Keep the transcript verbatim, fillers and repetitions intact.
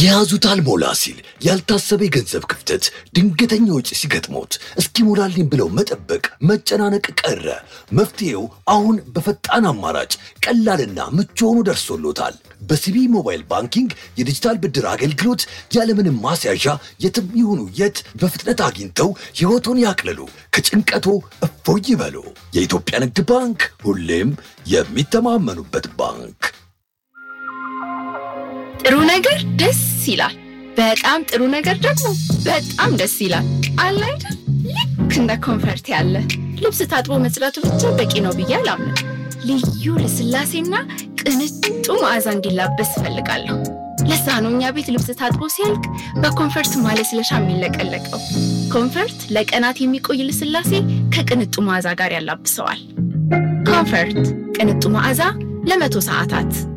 ያዙታል ሞላ ሲል ያልታሰበ ገንዘብ ክፍተት ድንገተኛ ወጪ ሲገጥሞት እስኪሞላልኝ ብለው መጠበቅ መጨናነቅ ቀረ። መፍትሄው አሁን በፈጣን አማራጭ ቀላልና ምቹ ሆኖ ደርሶሎታል። በሲቢ ሞባይል ባንኪንግ የዲጂታል ብድር አገልግሎት ያለምንም ማስያዣ የትም ይሁኑ የት በፍጥነት አግኝተው ሕይወቶን ያቅልሉ፣ ከጭንቀቶ እፎይ ይበሉ። የኢትዮጵያ ንግድ ባንክ ሁሌም የሚተማመኑበት ባንክ። ጥሩ ነገር ደስ ይላል። በጣም ጥሩ ነገር ደግሞ በጣም ደስ ይላል። አለ አይደል? ልክ እንደ ኮምፈርት ያለ ልብስ ታጥቦ መጽዳቱ ብቻ በቂ ነው ብዬ አላምንም። ልዩ ልስላሴና ቅንጡ መዓዛ እንዲላበስ እፈልጋለሁ። ለዛ ነው እኛ ቤት ልብስ ታጥቦ ሲያልቅ በኮምፈርት ማለስለሻ የሚለቀለቀው። ኮምፈርት ለቀናት የሚቆይ ልስላሴ ከቅንጡ መዓዛ ጋር ያላብሰዋል። ኮምፈርት ቅንጡ መዓዛ ለመቶ ሰዓታት